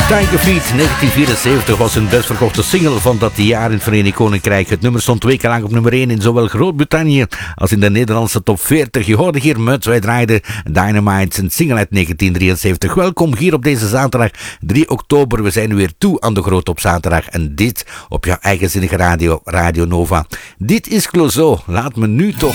Tiger Feet 1974 was een best verkochte single van dat jaar in het Verenigd Koninkrijk. Het nummer stond 2 keer lang op nummer 1 in zowel Groot-Brittannië als in de Nederlandse top 40. Je hoorde hier Muts, wij draaiden Dynamite, een single uit 1973. Welkom hier op deze zaterdag 3 oktober. We zijn weer toe aan de Groot op zaterdag en dit op jouw eigenzinnige radio, Radio Nova. Dit is Clouseau. Laat me nu toch